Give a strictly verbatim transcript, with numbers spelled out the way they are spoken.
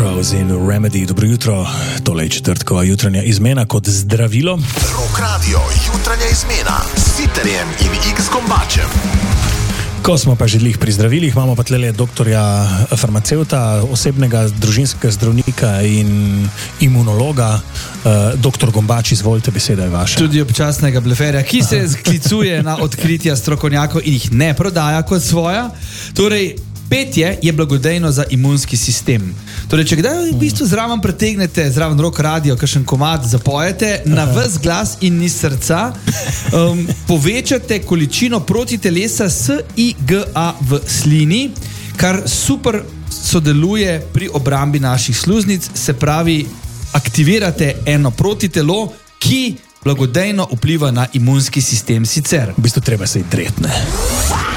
Crows in Remedy, dobro jutro, tole je četrtkova jutranja izmena kot zdravilo. Rock Radio, jutranja izmena s Sitterjem in X-Kombačem. Ko smo pa že dlih pri zdravilih, imamo pa tlele doktorja farmacevta, osebnega družinskega zdravnika in imunologa. Uh, doktor Gombač, izvolite, beseda je vaša. Tudi občasnega bleferja, ki se sklicuje na odkritja strokovnjakov in jih ne prodaja kot svoja. Torej, petje je blagodejno za imunski sistem. Torej, če kdaj v bistvu zraven pretegnete, zraven Rock Radio, kakšen komad zapojete, na ves glas in ni srca, um, povečate količino protitelesa S I G A v slini, kar super sodeluje pri obrambi naših sluznic, se pravi, aktivirate eno protitelo, ki blagodejno vpliva na imunski sistem sicer. V bistvu treba se iti dret, ne?